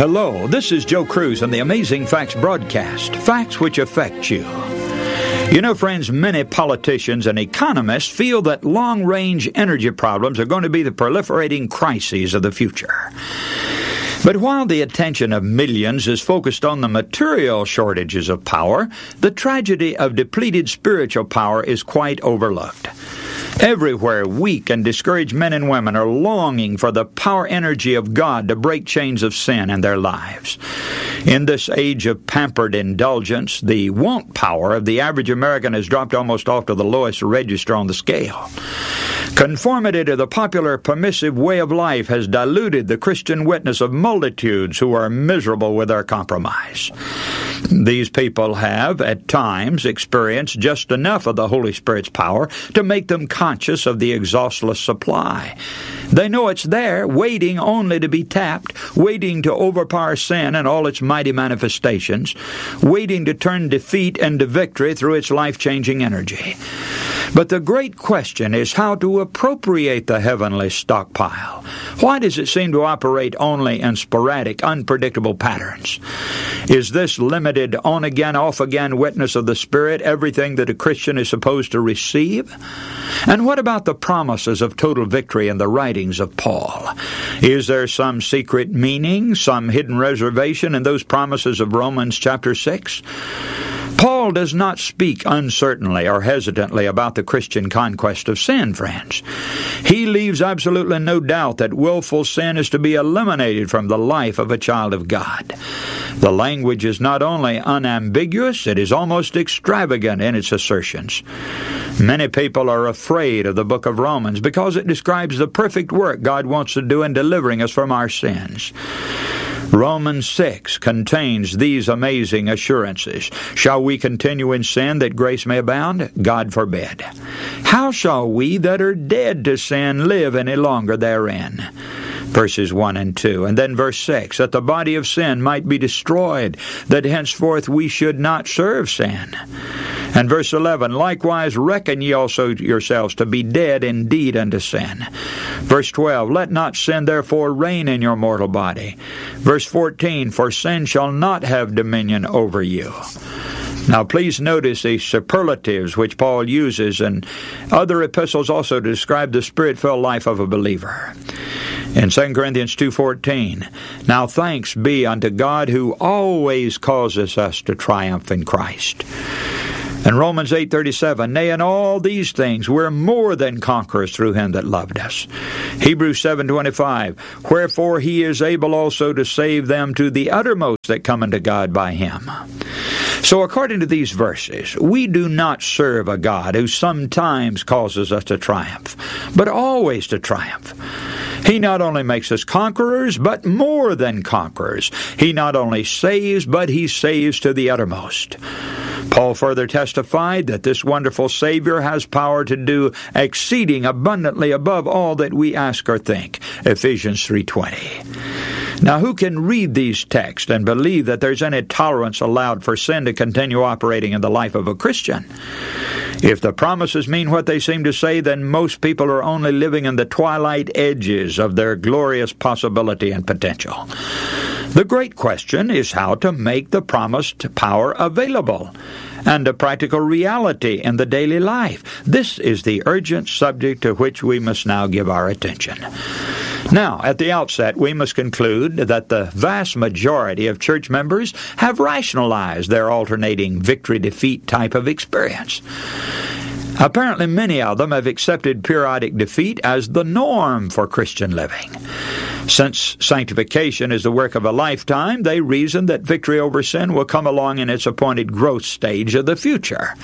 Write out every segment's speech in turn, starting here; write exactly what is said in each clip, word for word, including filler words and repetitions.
Hello, this is Joe Cruz on the Amazing Facts broadcast, facts which affect you. You know, friends, many politicians and economists feel that long-range energy problems are going to be the proliferating crises of the future. But while the attention of millions is focused on the material shortages of power, the tragedy of depleted spiritual power is quite overlooked. Everywhere, weak and discouraged men and women are longing for the power energy of God to break chains of sin in their lives. In this age of pampered indulgence, the want power of the average American has dropped almost off to the lowest register on the scale. Conformity to the popular permissive way of life has diluted the Christian witness of multitudes who are miserable with their compromise. These people have, at times, experienced just enough of the Holy Spirit's power to make them conscious of the exhaustless supply. They know it's there, waiting only to be tapped, waiting to overpower sin and all its mighty manifestations, waiting to turn defeat into victory through its life-changing energy. But the great question is how to appropriate the heavenly stockpile. Why does it seem to operate only in sporadic, unpredictable patterns? Is this limited on-again, off-again witness of the Spirit everything that a Christian is supposed to receive? And what about the promises of total victory in the writings of Paul? Is there some secret meaning, some hidden reservation in those promises of Romans chapter six? Paul does not speak uncertainly or hesitantly about the Christian conquest of sin, friends. He leaves absolutely no doubt that willful sin is to be eliminated from the life of a child of God. The language is not only unambiguous, it is almost extravagant in its assertions. Many people are afraid of the book of Romans because it describes the perfect work God wants to do in delivering us from our sins. Romans six contains these amazing assurances. Shall we continue in sin that grace may abound? God forbid. How shall we that are dead to sin live any longer therein? Verses one and two. And then verse six, that the body of sin might be destroyed, that henceforth we should not serve sin. And verse eleven, likewise reckon ye also yourselves to be dead indeed unto sin. Verse twelve, let not sin therefore reign in your mortal body. Verse fourteen, for sin shall not have dominion over you. Now please notice the superlatives which Paul uses and other epistles also to describe the Spirit-filled life of a believer. In Second Corinthians two fourteen, now thanks be unto God who always causes us to triumph in Christ. And Romans eight thirty-seven, nay, in all these things we're more than conquerors through him that loved us. Hebrews seven twenty-five, wherefore he is able also to save them to the uttermost that come unto God by him. So according to these verses, we do not serve a God who sometimes causes us to triumph, but always to triumph. He not only makes us conquerors, but more than conquerors. He not only saves, but he saves to the uttermost. Paul further testified that this wonderful Savior has power to do exceeding abundantly above all that we ask or think. Ephesians three twenty. Now, who can read these texts and believe that there's any tolerance allowed for sin to continue operating in the life of a Christian? If the promises mean what they seem to say, then most people are only living in the twilight edges of their glorious possibility and potential. The great question is how to make the promised power available and a practical reality in the daily life. This is the urgent subject to which we must now give our attention. Now, at the outset, we must conclude that the vast majority of church members have rationalized their alternating victory-defeat type of experience. Apparently, many of them have accepted periodic defeat as the norm for Christian living. Since sanctification is the work of a lifetime, they reason that victory over sin will come along in its appointed growth stage of the future.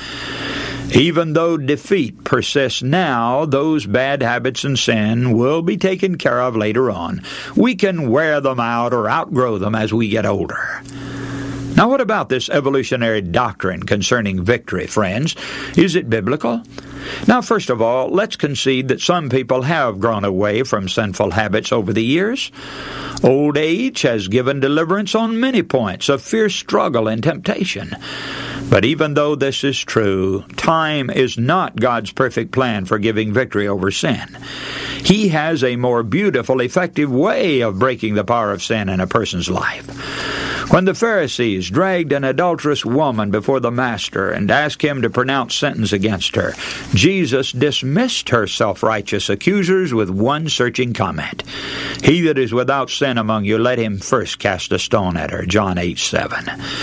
Even though defeat persists now, those bad habits and sin will be taken care of later on. We can wear them out or outgrow them as we get older. Now, what about this evolutionary doctrine concerning victory, friends? Is it biblical? Now, first of all, let's concede that some people have grown away from sinful habits over the years. Old age has given deliverance on many points of fierce struggle and temptation. But even though this is true, time is not God's perfect plan for giving victory over sin. He has a more beautiful, effective way of breaking the power of sin in a person's life. When the Pharisees dragged an adulterous woman before the Master and asked him to pronounce sentence against her, Jesus dismissed her self-righteous accusers with one searching comment. He that is without sin among you, let him first cast a stone at her. John eight seven.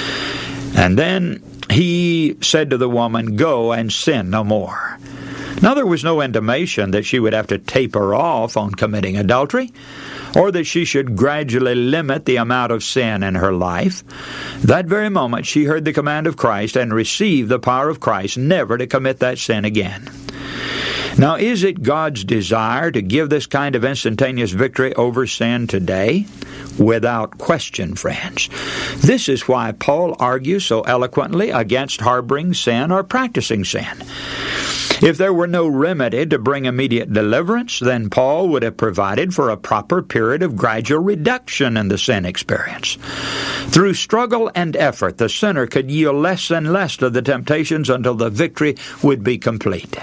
And then he said to the woman, go and sin no more. Now there was no intimation that she would have to taper off on committing adultery, or that she should gradually limit the amount of sin in her life. That very moment she heard the command of Christ and received the power of Christ never to commit that sin again. Now, is it God's desire to give this kind of instantaneous victory over sin today? Without question, friends. This is why Paul argues so eloquently against harboring sin or practicing sin. If there were no remedy to bring immediate deliverance, then Paul would have provided for a proper period of gradual reduction in the sin experience. Through struggle and effort, the sinner could yield less and less to the temptations until the victory would be complete.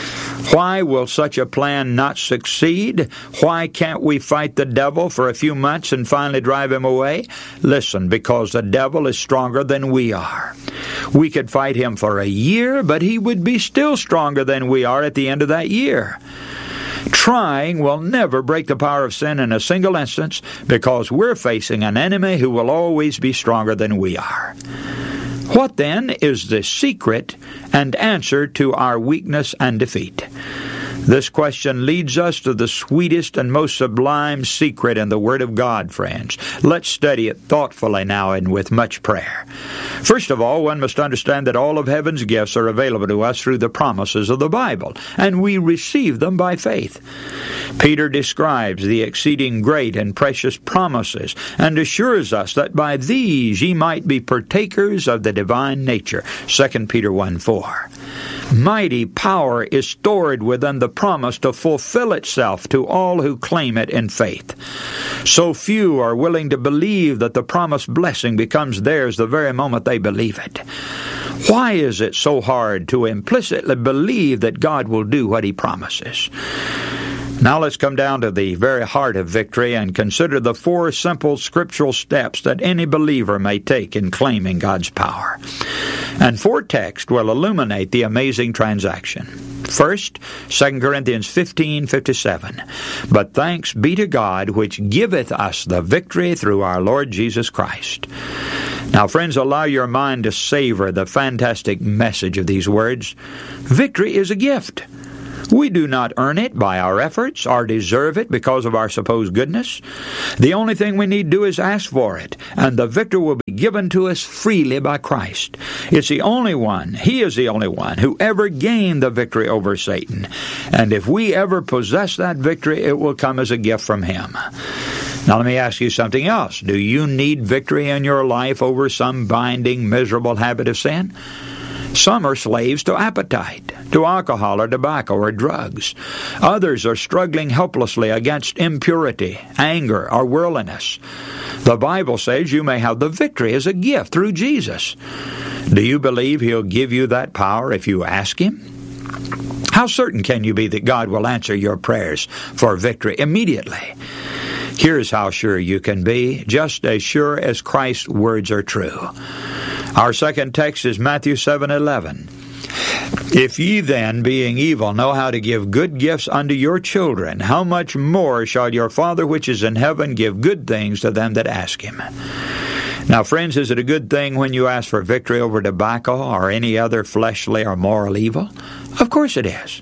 Why will such a plan not succeed? Why can't we fight the devil for a few months and finally drive him away? Listen, because the devil is stronger than we are. We could fight him for a year, but he would be still stronger than we are at the end of that year. Trying will never break the power of sin in a single instance, because we're facing an enemy who will always be stronger than we are. What then is the secret and answer to our weakness and defeat? This question leads us to the sweetest and most sublime secret in the Word of God, friends. Let's study it thoughtfully now and with much prayer. First of all, one must understand that all of heaven's gifts are available to us through the promises of the Bible, and we receive them by faith. Peter describes the exceeding great and precious promises and assures us that by these ye might be partakers of the divine nature. Second Peter one four. Mighty power is stored within the promise to fulfill itself to all who claim it in faith. So few are willing to believe that the promised blessing becomes theirs the very moment they believe it. Why is it so hard to implicitly believe that God will do what He promises? Now let's come down to the very heart of victory and consider the four simple scriptural steps that any believer may take in claiming God's power. And four texts will illuminate the amazing transaction. First, Second Corinthians fifteen fifty-seven. But thanks be to God which giveth us the victory through our Lord Jesus Christ. Now, friends, allow your mind to savor the fantastic message of these words. Victory is a gift. We do not earn it by our efforts or deserve it because of our supposed goodness. The only thing we need to do is ask for it, and the victory will be given to us freely by Christ. It's the only one, He is the only one, who ever gained the victory over Satan. And if we ever possess that victory, it will come as a gift from Him. Now let me ask you something else. Do you need victory in your life over some binding, miserable habit of sin? Some are slaves to appetite, to alcohol or tobacco or drugs. Others are struggling helplessly against impurity, anger, or worldliness. The Bible says you may have the victory as a gift through Jesus. Do you believe He'll give you that power if you ask Him? How certain can you be that God will answer your prayers for victory immediately? Here's how sure you can be, just as sure as Christ's words are true. Our second text is Matthew seven eleven. If ye then, being evil, know how to give good gifts unto your children, how much more shall your Father which is in heaven give good things to them that ask Him? Now, friends, is it a good thing when you ask for victory over tobacco or any other fleshly or moral evil? Of course it is.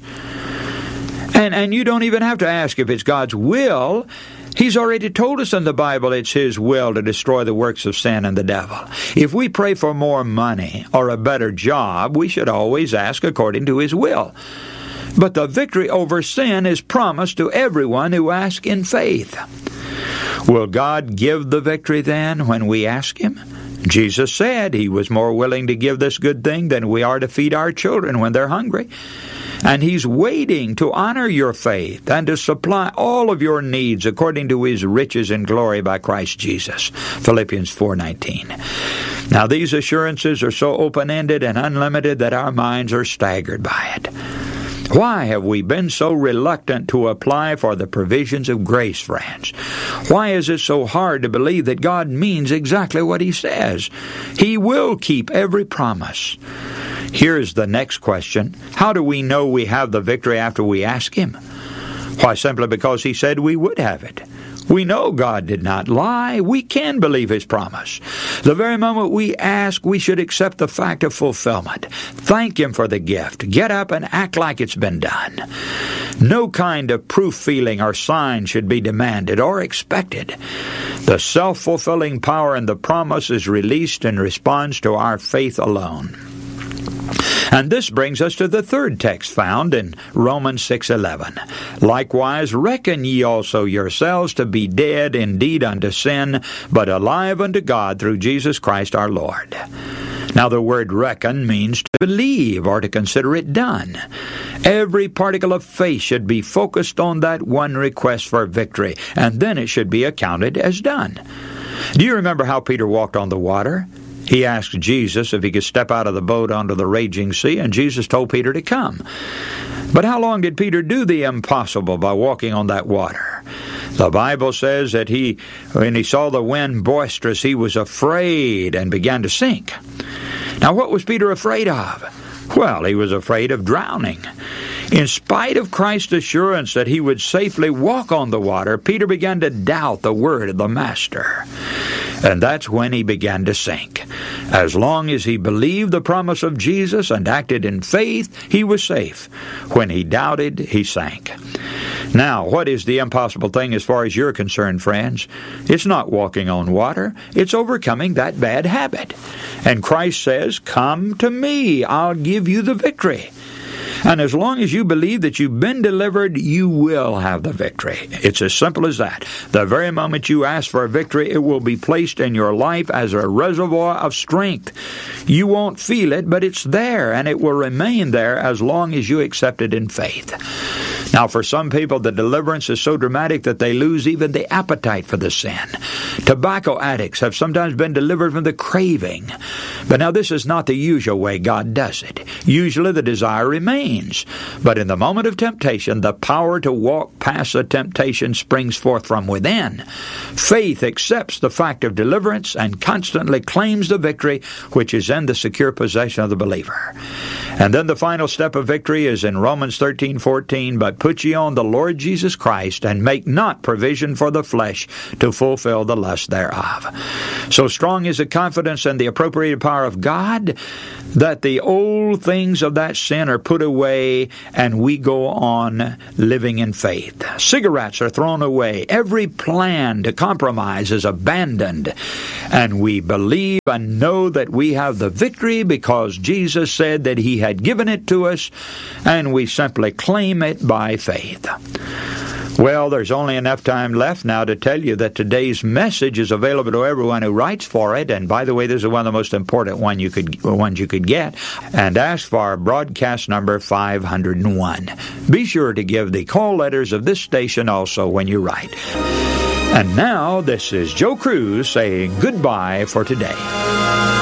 And, and you don't even have to ask if it's God's will. He's already told us in the Bible it's His will to destroy the works of sin and the devil. If we pray for more money or a better job, we should always ask according to His will. But the victory over sin is promised to everyone who asks in faith. Will God give the victory then when we ask Him? Jesus said He was more willing to give this good thing than we are to feed our children when they're hungry. And He's waiting to honor your faith and to supply all of your needs according to His riches and glory by Christ Jesus. Philippians four nineteen. Now these assurances are so open-ended and unlimited that our minds are staggered by it. Why have we been so reluctant to apply for the provisions of grace, friends? Why is it so hard to believe that God means exactly what He says? He will keep every promise. Here's the next question. How do we know we have the victory after we ask Him? Why, simply because He said we would have it. We know God did not lie. We can believe His promise. The very moment we ask, we should accept the fact of fulfillment. Thank Him for the gift. Get up and act like it's been done. No kind of proof feeling or sign should be demanded or expected. The self-fulfilling power in the promise is released in response to our faith alone. And this brings us to the third text found in Romans six eleven. Likewise, reckon ye also yourselves to be dead indeed unto sin, but alive unto God through Jesus Christ our Lord. Now the word reckon means to believe or to consider it done. Every particle of faith should be focused on that one request for victory, and then it should be accounted as done. Do you remember how Peter walked on the water? He asked Jesus if he could step out of the boat onto the raging sea, and Jesus told Peter to come. But how long did Peter do the impossible by walking on that water? The Bible says that he, when he saw the wind boisterous, he was afraid and began to sink. Now, what was Peter afraid of? Well, he was afraid of drowning. In spite of Christ's assurance that he would safely walk on the water, Peter began to doubt the word of the Master. And that's when he began to sink. As long as he believed the promise of Jesus and acted in faith, he was safe. When he doubted, he sank. Now, what is the impossible thing as far as you're concerned, friends? It's not walking on water. It's overcoming that bad habit. And Christ says, "Come to me, I'll give you the victory." And as long as you believe that you've been delivered, you will have the victory. It's as simple as that. The very moment you ask for a victory, it will be placed in your life as a reservoir of strength. You won't feel it, but it's there, and it will remain there as long as you accept it in faith. Now, for some people, the deliverance is so dramatic that they lose even the appetite for the sin. Tobacco addicts have sometimes been delivered from the craving. But now this is not the usual way God does it. Usually the desire remains. But in the moment of temptation, the power to walk past the temptation springs forth from within. Faith accepts the fact of deliverance and constantly claims the victory which is in the secure possession of the believer. And then the final step of victory is in Romans thirteen fourteen, "But put ye on the Lord Jesus Christ, and make not provision for the flesh to fulfill the lust thereof." So strong is the confidence in the appropriated power of God that the old things of that sin are put away, and we go on living in faith. Cigarettes are thrown away. Every plan to compromise is abandoned. And we believe and know that we have the victory because Jesus said that He had given it to us, and we simply claim it by faith. Well, there's only enough time left now to tell you that today's message is available to everyone who writes for it. And by the way, this is one of the most important one you could, ones you could get. And ask for broadcast number five hundred one. Be sure to give the call letters of this station also when you write. And now, this is Joe Cruz saying goodbye for today.